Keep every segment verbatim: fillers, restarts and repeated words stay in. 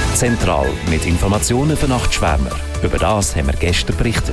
Zentral mit Informationen für Nachtschwärmer. Über das haben wir gestern berichtet.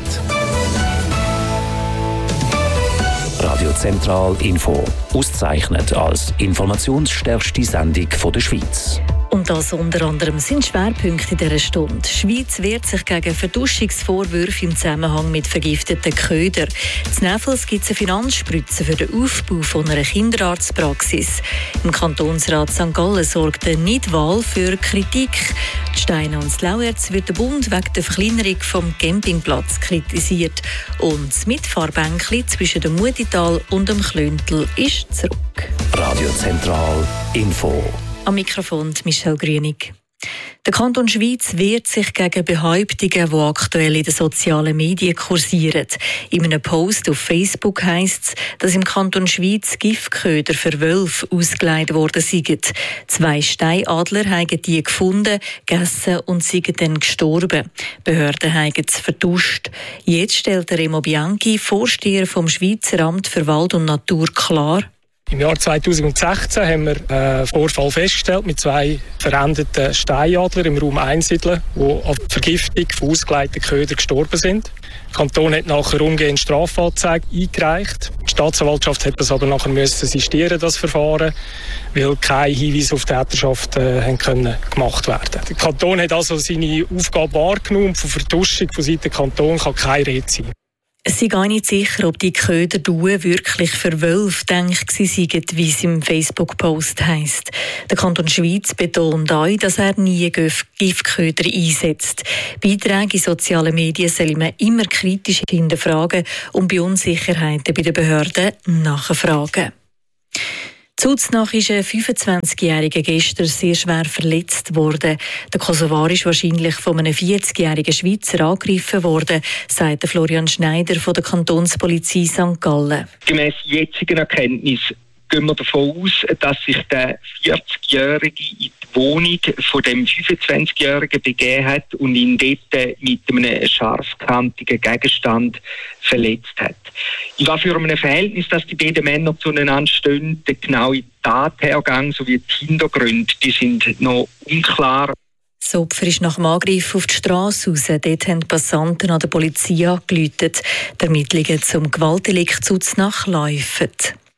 Radio Zentral Info. Ausgezeichnet als informationsstärkste Sendung der Schweiz. Und das unter anderem sind Schwerpunkte in dieser Stunde. Die Schweiz wehrt sich gegen Verduschungsvorwürfe im Zusammenhang mit vergifteten Ködern. In Neffels gibt es eine Finanzspritze für den Aufbau von einer Kinderarztpraxis. Im Kantonsrat Sankt Gallen sorgt eine Nichtwahl für Kritik. Die Steine und das Lauerz wird der Bund wegen der Verkleinerung vom Campingplatz kritisiert. Und das Mitfahrbänkchen zwischen dem Mutital und dem Klöntel ist zurück. Radio Zentral Info. Am Mikrofon Michelle Grünig. Der Kanton Schweiz wehrt sich gegen Behauptungen, die aktuell in den sozialen Medien kursieren. In einem Post auf Facebook heisst es, dass im Kanton Schweiz Giftköder für Wölfe ausgelegt worden seien. Zwei Steinadler haben die gefunden, gegessen und sind dann gestorben. Behörden haben es vertuscht. Jetzt stellt Remo Bianchi, Vorsteher vom Schweizer Amt für Wald und Natur, klar: Im Jahr zweitausendsechzehn haben wir einen Vorfall festgestellt mit zwei verendeten Steinadlern im Raum Einsiedeln, die an die Vergiftung von ausgelegten Ködern gestorben sind. Der Kanton hat nachher umgehend Strafanzeige eingereicht. Die Staatsanwaltschaft hat das aber nachher müssen sistieren, das Verfahren, weil keine Hinweise auf Täterschaft äh, haben können gemacht werden. Der Kanton hat also seine Aufgabe wahrgenommen und von Vertuschung von Seiten des Kantons kann keine Rede sein. Es sei gar nicht sicher, ob die Köder wirklich für Wölfe gedacht seien, wie es im Facebook-Post heisst. Der Kanton Schweiz betont auch, dass er nie Giftköder einsetzt. Beiträge in sozialen Medien soll man immer kritisch hinterfragen und bei Unsicherheiten bei den Behörden nachfragen. Zuznach ist ein fünfundzwanzigjähriger gestern sehr schwer verletzt worden. Der Kosovar ist wahrscheinlich von einem vierzigjährigen Schweizer angegriffen worden, sagt Florian Schneider von der Kantonspolizei Sankt Gallen. Gemäss jetzigen Erkenntnis gehen wir davon aus, dass sich der vierzigjährige in die Wohnung von dem fünfundzwanzigjährigen begeben hat und ihn dort mit einem scharfkantigen Gegenstand verletzt hat. In was für einem Verhältnis, dass die beiden Männer zueinander stehen, der genaue Tathergang sowie die Hintergründe, die sind noch unklar. Das Opfer ist nach dem Angriff auf die Strasse raus. Dort haben die Passanten an der Polizei angerufen. Die Ermittlungen zum Gewaltdelikt Zuznach laufen.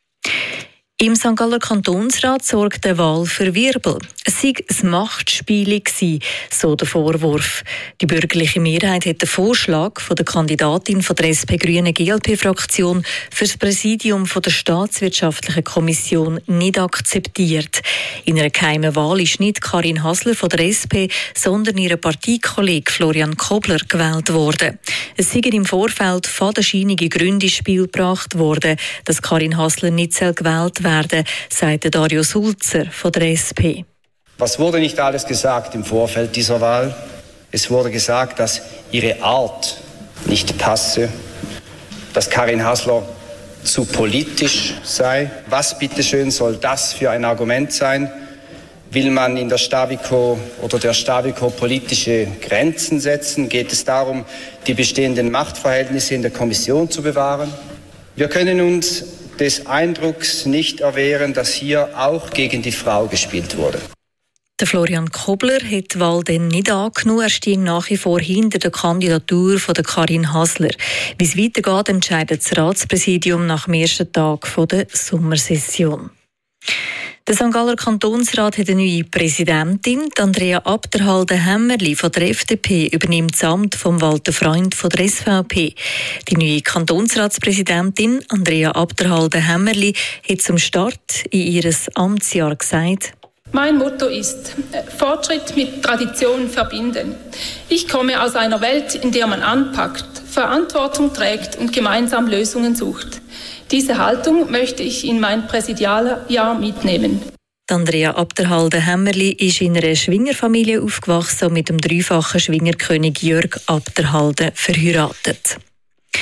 Im Sankt Galler Kantonsrat sorgt die Wahl für Wirbel. Es sei ein Machtspiel gewesen, so der Vorwurf. Die bürgerliche Mehrheit hat den Vorschlag von der Kandidatin von der S P-Grünen-G L P-Fraktion für das Präsidium von der Staatswirtschaftlichen Kommission nicht akzeptiert. In einer geheimen Wahl ist nicht Karin Hasler von der S P, sondern ihr Parteikollege Florian Kobler gewählt worden. Es seien im Vorfeld fadenscheinige Gründe ins Spiel gebracht worden, dass Karin Hasler nicht gewählt werden werden, sagte Dario Sulzer von der S P. Was wurde nicht alles gesagt im Vorfeld dieser Wahl? Es wurde gesagt, dass ihre Art nicht passe, dass Karin Hasler zu politisch sei. Was bitteschön soll das für ein Argument sein? Will man in der Stavico oder der Stavico politische Grenzen setzen? Geht es darum, die bestehenden Machtverhältnisse in der Kommission zu bewahren? Wir können uns des Eindrucks nicht erwehren, dass hier auch gegen die Frau gespielt wurde. Der Florian Kobler hat die Wahl dann nicht angenommen. Er steht nach wie vor hinter der Kandidatur von der Karin Hasler. Wie es weitergeht, entscheidet das Ratspräsidium nach dem ersten Tag der Sommersession. Der Sankt Galler Kantonsrat hat eine neue Präsidentin. Andrea Abderhalden-Hämmerli von der F D P übernimmt das Amt von Walter Freund von der S V P. Die neue Kantonsratspräsidentin Andrea Abderhalden-Hämmerli hat zum Start in ihr Amtsjahr gesagt: Mein Motto ist, Fortschritt mit Tradition verbinden. Ich komme aus einer Welt, in der man anpackt, Verantwortung trägt und gemeinsam Lösungen sucht. Diese Haltung möchte ich in mein Präsidialjahr mitnehmen. Andrea Abderhalden-Hämmerli ist in einer Schwingerfamilie aufgewachsen und mit dem dreifachen Schwingerkönig Jörg Abderhalden verheiratet.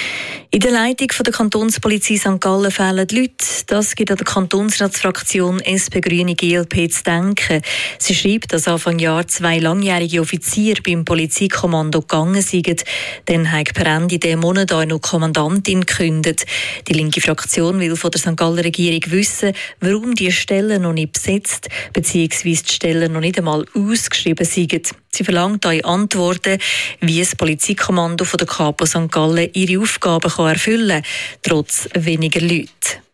In der Leitung der Kantonspolizei Sankt Gallen fehlen die Leute. Das gibt an der Kantonsratsfraktion S P Grüne G L P zu denken. Sie schreibt, dass Anfang Jahr zwei langjährige Offiziere beim Polizeikommando gegangen sind. Dann hat per Ende diesen Monat auch noch die Kommandantin gekündigt. Die linke Fraktion will von der Sankt Galler Regierung wissen, warum die Stellen noch nicht besetzt bzw. die Stellen noch nicht einmal ausgeschrieben sind. Sie verlangt auch Antworten, wie das Polizeikommando von der Kapo Sankt Gallen ihre Aufgaben kann erfüllen kann, trotz weniger Leute.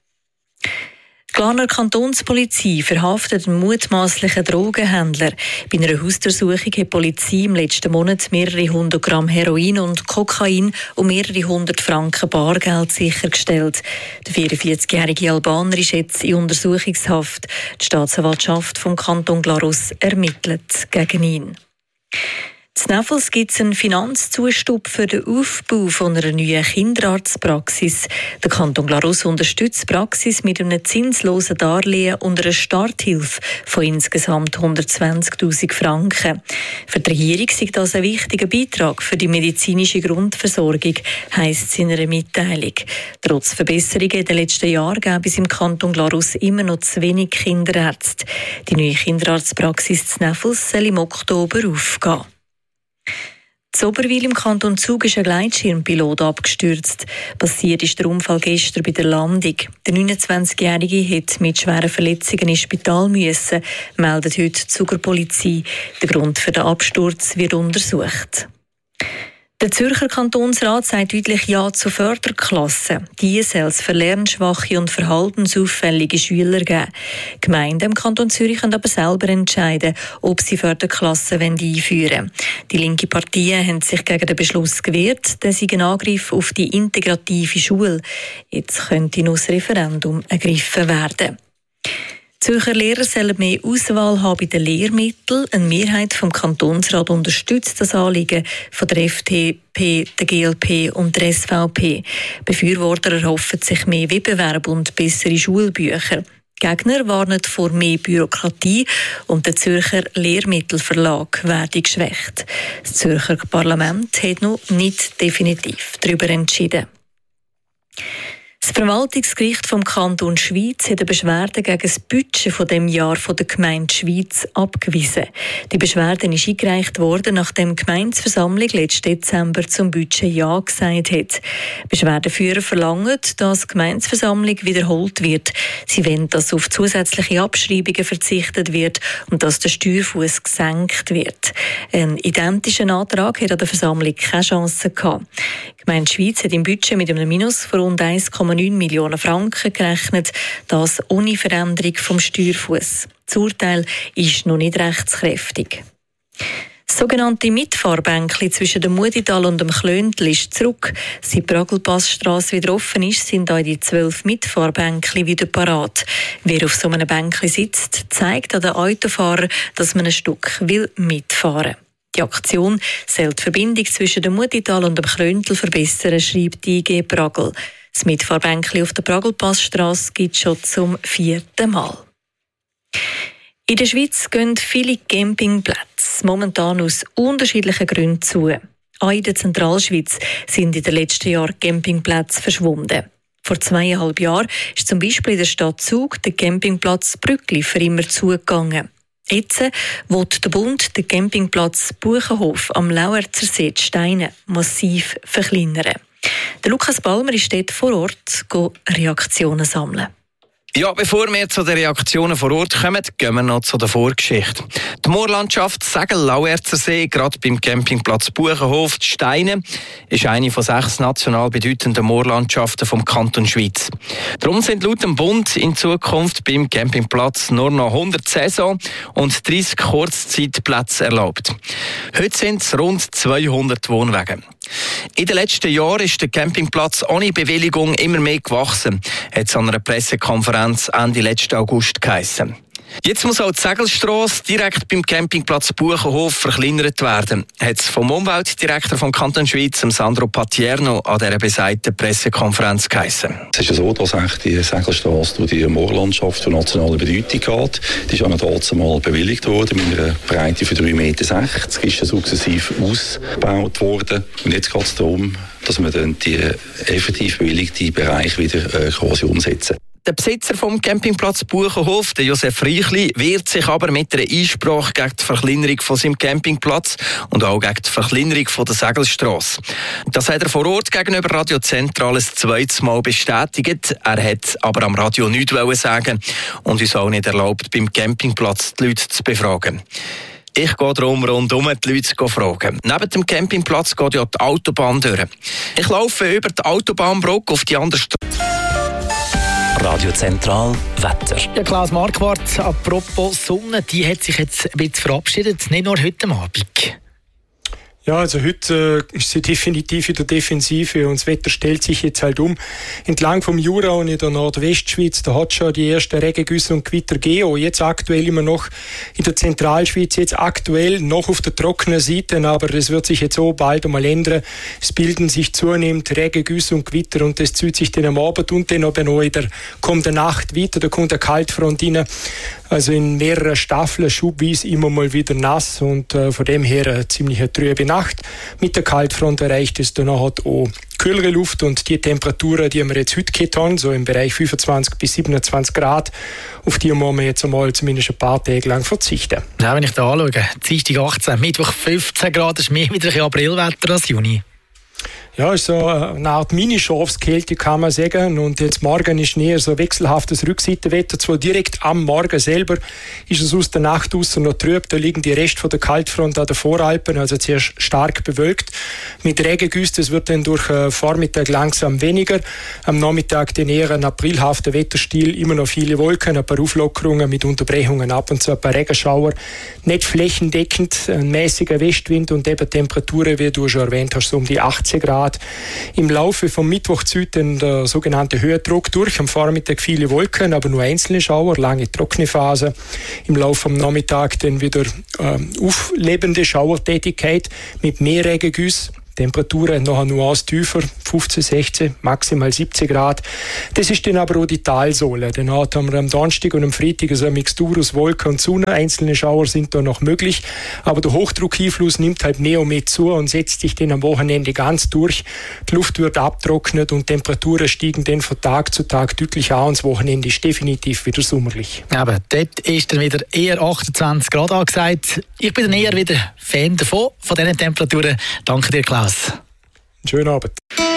Die Glarner Kantonspolizei verhaftet einen mutmaßlichen Drogenhändler. Bei einer Hausdurchsuchung hat die Polizei im letzten Monat mehrere hundert Gramm Heroin und Kokain und mehrere hundert Franken Bargeld sichergestellt. Der vierundvierzigjährige Albaner ist jetzt in Untersuchungshaft. Die Staatsanwaltschaft vom Kanton Glarus ermittelt gegen ihn. In Neffels gibt es einen Finanzzustub für den Aufbau von einer neuen Kinderarztpraxis. Der Kanton Glarus unterstützt die Praxis mit einem zinslosen Darlehen und einer Starthilfe von insgesamt hundertzwanzigtausend Franken. Für die Regierung ist das ein wichtiger Beitrag für die medizinische Grundversorgung, heisst es in einer Mitteilung. Trotz Verbesserungen in den letzten Jahren gäbe es im Kanton Glarus immer noch zu wenig Kinderärzte. Die neue Kinderarztpraxis in Neffels soll im Oktober aufgehen. In Oberwil im Kanton Zug ist ein Gleitschirmpilot abgestürzt. Passiert ist der Unfall gestern bei der Landung. Der neunundzwanzigjährige hätte mit schweren Verletzungen ins Spital müssen, meldet heute die Zuger Polizei. Der Grund für den Absturz wird untersucht. Der Zürcher Kantonsrat sagt deutlich Ja zu Förderklassen. Die soll es für lernschwache und verhaltensauffällige Schüler geben. Die Gemeinden im Kanton Zürich können aber selber entscheiden, ob sie Förderklassen einführen wollen. Die linke Parteien haben sich gegen den Beschluss gewehrt, der sei ein Angriff auf die integrative Schule. Jetzt könnte noch das Referendum ergriffen werden. Die Zürcher Lehrer sollen mehr Auswahl haben bei den Lehrmitteln. Eine Mehrheit vom Kantonsrat unterstützt das Anliegen von der F D P, der G L P und der S V P. Befürworter erhoffen sich mehr Wettbewerb und bessere Schulbücher. Gegner warnen vor mehr Bürokratie und der Zürcher Lehrmittelverlag werde geschwächt. Das Zürcher Parlament hat noch nicht definitiv darüber entschieden. Das Verwaltungsgericht vom Kanton Schwyz hat eine Beschwerde gegen das Budget von dem Jahr von der Gemeinde Schwyz abgewiesen. Die Beschwerde ist eingereicht worden, nachdem die Gemeindeversammlung letzten Dezember zum Budget Ja gesagt hat. Beschwerdeführer verlangen, dass die Gemeindeversammlung wiederholt wird. Sie wollen, dass auf zusätzliche Abschreibungen verzichtet wird und dass der Steuerfuss gesenkt wird. Ein identischer Antrag hat an der Versammlung keine Chance gehabt. Die Gemeinde Schwyz hat im Budget mit einem Minus von rund eins Komma neun Millionen Franken gerechnet, das ohne Veränderung vom Steuerfuss. Das Urteil ist noch nicht rechtskräftig. Das sogenannte Mitfahrbänkli zwischen dem Mudital und dem Klöntl ist zurück. Seit die Bragelpassstrasse wieder offen ist, sind auch die zwölf Mitfahrbänkli wieder parat. Wer auf so einem Bänkli sitzt, zeigt an den Autofahrer, dass man ein Stück will mitfahren will. Die Aktion soll die Verbindung zwischen dem Mudital und dem Klöntl verbessern, schreibt die I G Bragel. Das Mitfahrbänkli auf der Bragelpassstrasse gibt es schon zum vierten Mal. In der Schweiz gehen viele Campingplätze momentan aus unterschiedlichen Gründen zu. Auch in der Zentralschweiz sind in den letzten Jahren Campingplätze verschwunden. Vor zweieinhalb Jahren ist zum Beispiel in der Stadt Zug der Campingplatz Brückli für immer zugegangen. Jetzt will der Bund den Campingplatz Buchenhof am Lauerzer See Steine massiv verkleinern. Der Lukas Balmer ist dort vor Ort, go Reaktionen sammeln. Ja, bevor wir zu den Reaktionen vor Ort kommen, gehen wir noch zu der Vorgeschichte. Die Moorlandschaft Segel-Lauerzer See, gerade beim Campingplatz Buchenhof, die Steine, ist eine von sechs national bedeutenden Moorlandschaften vom Kanton Schwyz. Darum sind laut dem Bund in Zukunft beim Campingplatz nur noch hundert Saison- und dreissig Kurzzeitplätze erlaubt. Heute sind es rund zweihundert Wohnwagen. In den letzten Jahren ist der Campingplatz ohne Bewilligung immer mehr gewachsen, hat es an einer Pressekonferenz Ende letzten August geheissen. Jetzt muss auch die Segelstrasse direkt beim Campingplatz Buchenhof verkleinert werden, hat es vom Umweltdirektor vom Kanton Schweiz, Sandro Patierno, an dieser besagten Pressekonferenz geheissen. Es ist ja so, dass die Segelstrasse durch die Moorlandschaft von nationaler Bedeutung geht. Die ist ja noch dazu mal bewilligt worden mit einer Breite von drei Meter sechzig, ist ja sukzessiv ausgebaut worden. Und jetzt geht es darum, dass wir dann die effektiv bewilligten Bereich wieder äh, quasi umsetzen. Der Besitzer vom Campingplatz Buchenhof, der Josef Reichli, wehrt sich aber mit einer Einsprache gegen die Verkleinerung von seinem Campingplatz und auch gegen die Verkleinerung von der Segelstrasse. Das hat er vor Ort gegenüber Radio Zentral ein zweites Mal bestätigt. Er hat aber am Radio nichts sagen und uns auch nicht erlaubt, beim Campingplatz die Leute zu befragen. Ich gehe darum rundum die Leute zu fragen. Neben dem Campingplatz geht ja die Autobahn durch. Ich laufe über die Autobahnbrücke auf die andere Straße. Radio Zentral Wetter. Ja, Klaus Marquardt, apropos Sonne, die hat sich jetzt ein bisschen verabschiedet, nicht nur heute Abend. Ja, also heute äh, ist sie definitiv in der Defensive und das Wetter stellt sich jetzt halt um. Entlang vom Jura und in der Nordwestschweiz, da hat schon die ersten Regengüsse und Gewitter gegeben. Jetzt aktuell immer noch in der Zentralschweiz, jetzt aktuell noch auf der trockenen Seite, aber das wird sich jetzt auch bald einmal ändern. Es bilden sich zunehmend Regengüsse und Gewitter und das zieht sich dann am Abend und dann aber noch in der kommenden Nacht weiter, da kommt eine Kaltfront rein. Also in mehreren Staffeln schubweise immer mal wieder nass und äh, von dem her eine ziemlich trübe Nacht. Mit der Kaltfront erreicht es dann auch kühlere Luft und die Temperaturen, die wir jetzt heute gehabt haben, so im Bereich fünfundzwanzig bis siebenundzwanzig Grad, auf die müssen wir jetzt einmal zumindest ein paar Tage lang verzichten. Ja, wenn ich da anschaue, Dienstag achtzehn, Mittwoch fünfzehn Grad, ist mehr wieder ein Aprilwetter als Juni. Ja, ist so eine Art Mini-Schafskälte, kann man sagen. Und jetzt morgen ist näher so wechselhaftes Rückseitenwetter. Zwar direkt am Morgen selber ist es aus der Nacht aus noch trüb. Da liegen die Reste von der Kaltfront an der Voralpen, also sehr stark bewölkt. Mit Regengüsse, das wird dann durch den Vormittag langsam weniger. Am Nachmittag den eher ein aprilhafter Wetterstil, immer noch viele Wolken, ein paar Auflockerungen mit Unterbrechungen, ab und zu ein paar Regenschauer. Nicht flächendeckend, ein mäßiger Westwind und eben Temperaturen, wie du schon erwähnt hast, so um die achtzehn Grad. Im Laufe vom Mittwoch zieht dann der sogenannte Höhendruck durch. Am Vormittag viele Wolken, aber nur einzelne Schauer, lange trockene Phase. Im Laufe vom Nachmittag dann wieder ähm, auflebende Schauertätigkeit mit mehr Regengüsse. Temperaturen noch eine Nuance tiefer, fünfzehn, sechzehn, maximal siebzehn Grad. Das ist dann aber auch die Talsohle. Dann haben wir am Donnerstag und am Freitag so eine Mixtur aus Wolken und Sonne. Einzelne Schauer sind da noch möglich, aber der Hochdruckeinfluss nimmt halt mehr und mehr zu und setzt sich dann am Wochenende ganz durch. Die Luft wird abtrocknet und Temperaturen steigen dann von Tag zu Tag deutlich an und das Wochenende ist definitiv wieder sommerlich. Aber dort ist dann wieder eher achtundzwanzig Grad angesagt. Ich bin dann eher wieder Fan davon, von diesen Temperaturen. Danke dir, Klaus. Schönen Abend.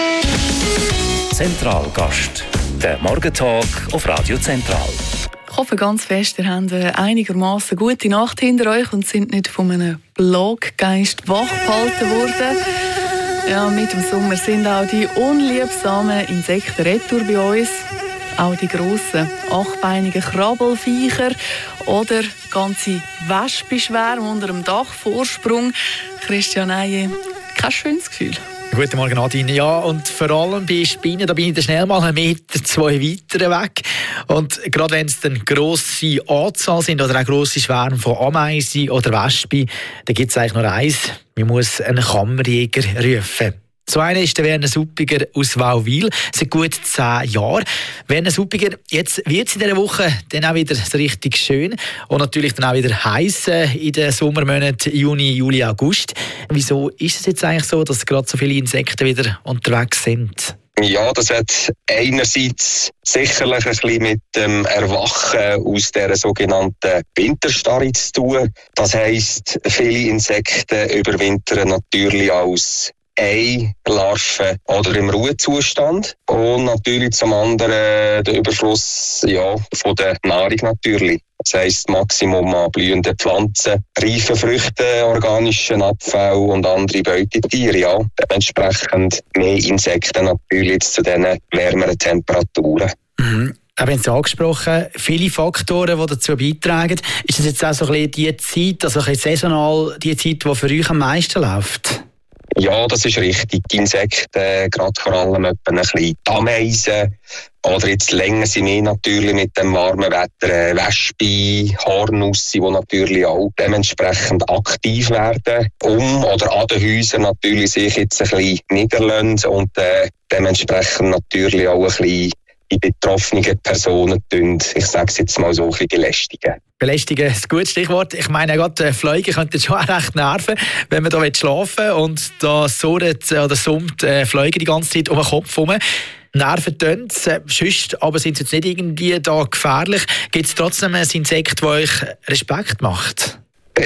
Zentralgast. Der Morgentalk auf Radio Zentral. Ich hoffe ganz fest, ihr habt eine einigermaßen gute Nacht hinter euch und sind nicht von einem Bloggeist wachgehalten worden. Ja, mit dem Sommer sind auch die unliebsamen Insekten retour bei uns. Auch die grossen, achtbeinigen Krabbelviecher oder ganze Wespenschwärme unter dem Dachvorsprung. Christian Eije, kein schönes Gefühl. Guten Morgen, Nadine. Ja, und vor allem bei Spinnen, da bin ich dann schnell mal einen Meter, zwei weiter weg. Und gerade wenn es dann grosse Anzahl sind oder auch grosse Schwärme von Ameisen oder Wespen, dann gibt es eigentlich nur eins. Man muss einen Kammerjäger rufen. So einer ist der Werner Suppiger aus Wauwil, seit gut zehn Jahren. Werner Suppiger, jetzt wird es in dieser Woche dann auch wieder so richtig schön und natürlich dann auch wieder heiß in den Sommermonaten Juni, Juli, August. Wieso ist es jetzt eigentlich so, dass gerade so viele Insekten wieder unterwegs sind? Ja, das hat einerseits sicherlich ein bisschen mit dem Erwachen aus dieser sogenannten Winterstarre zu tun. Das heisst, viele Insekten überwintern natürlich als Eilarven oder im Ruhezustand. Und natürlich zum anderen der Überfluss ja, von der Nahrung natürlich. Das heisst, Maximum an blühenden Pflanzen, reifen Früchten, organischen Abfall und andere Beutetiere. Ja. Dementsprechend mehr Insekten natürlich zu diesen wärmeren Temperaturen. Mhm. Aber haben Sie angesprochen, viele Faktoren, die dazu beitragen. Ist das jetzt auch so ein bisschen die Zeit, also ein bisschen saisonal, die Zeit, die für euch am meisten läuft? Ja, das ist richtig. Die Insekten, äh, gerade vor allem etwa ein bisschen die Ameisen. Oder jetzt länger sind wir natürlich mit dem warmen Wetter äh, Wespen, Haarnüsse, die natürlich auch dementsprechend aktiv werden. Um oder an den Häusern natürlich sich jetzt ein bisschen niederlassen und äh, dementsprechend natürlich auch ein bisschen die betroffenen Personen tun, ich sage es jetzt mal so, ein bisschen belästigen. Belästigen ist ein gutes Stichwort. Ich meine, gerade Fliegen könnten schon recht nerven, wenn man da schlafen will und da surrt oder summt äh, Fliegen die ganze Zeit um den Kopf herum. Nerven tun es, äh, sonst aber sind sie jetzt nicht irgendwie da gefährlich. Gibt es trotzdem ein Insekt, das euch Respekt macht?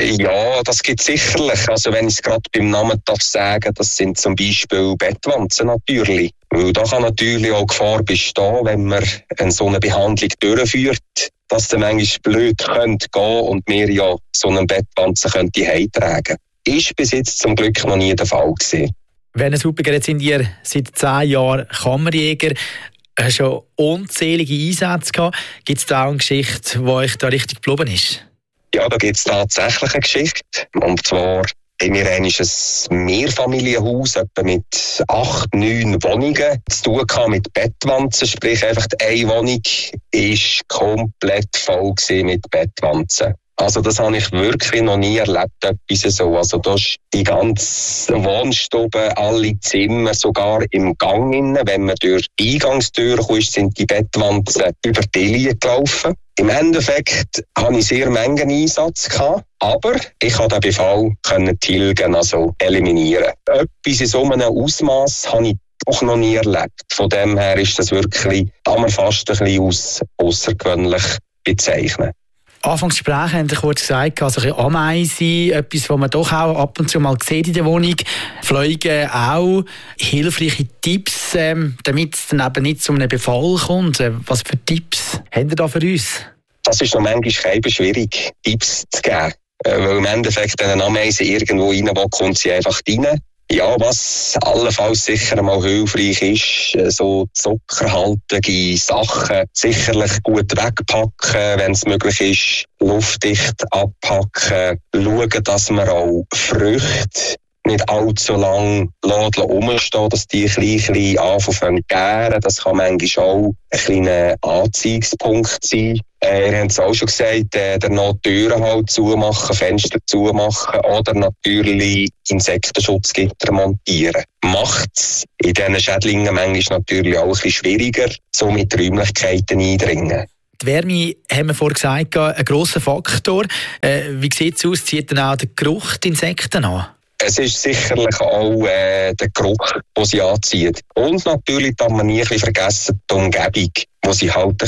Ja, das gibt es sicherlich. Also wenn ich es gerade beim Namen darf sagen, das sind zum Beispiel Bettwanzen natürlich. Weil da kann natürlich auch Gefahr bestehen, wenn man eine so eine Behandlung durchführt, dass dann manchmal blöd könnte gehen und wir ja so einen Bettwanzen könnte heimtragen. Ist bis jetzt zum Glück noch nie der Fall gewesen. Werner Suppiger, jetzt sind ihr seit zehn Jahren Kammerjäger, hast schon unzählige Einsätze gehabt. Gibt es da auch eine Geschichte, die euch da richtig geblieben ist? Ja, da gibt es tatsächlich eine Geschichte. Und zwar haben wir ein Mehrfamilienhaus etwa mit acht, neun Wohnungen zu tun gehabt mit Bettwanzen. Sprich, einfach eine Wohnung war komplett voll mit Bettwanzen. Also das habe ich wirklich noch nie erlebt, etwas so. Also da ist die ganze Wohnstube, alle Zimmer, sogar im Gang innen. Wenn man durch die Eingangstür kommt, sind die Bettwanzen über die Linie gelaufen. Im Endeffekt hatte ich sehr Mengen Einsatz gehabt, aber ich konnte den Befall tilgen, also eliminieren. Etwas in so einem Ausmaß habe ich doch noch nie erlebt. Von dem her ist das wirklich, kann man fast ein bisschen als außergewöhnlich bezeichnen. Anfangsgespräch haben Sie kurz gesagt, also ein Ameisen, etwas, was man doch auch ab und zu mal sieht in der Wohnung. Fliegen auch. Hilfreiche Tipps, ähm, damit es dann eben nicht zu einem Befall kommt. Was für Tipps haben Sie da für uns? Das ist noch manchmal schwierig, Tipps zu geben. Weil im Endeffekt, wenn eine Ameise irgendwo rein will, kommt sie einfach rein. Ja, was allenfalls sicher mal hilfreich ist, so zuckerhaltige Sachen sicherlich gut wegpacken, wenn es möglich ist, luftdicht abpacken, schauen, dass man auch Früchte nicht allzu lang rumstehen, dass die ein bisschen anfangen zu gären. Das kann manchmal auch ein kleiner Anziehungspunkt sein. Äh, ihr habt es auch schon gesagt, äh, der noch Türen halt zumachen, Fenster zumachen oder natürlich Insektenschutzgitter montieren. Macht es in diesen Schädlingen manchmal natürlich auch ein bisschen schwieriger, so mit Räumlichkeiten eindringen. Die Wärme, haben wir vorhin gesagt, ein grosser Faktor. Äh, wie sieht es aus? Zieht dann auch der Geruch die Insekten an? Es ist sicherlich auch äh, der Geruch, den sie anzieht. Und natürlich darf man nie ein bisschen vergessen, die Umgebung, wo sie halt ein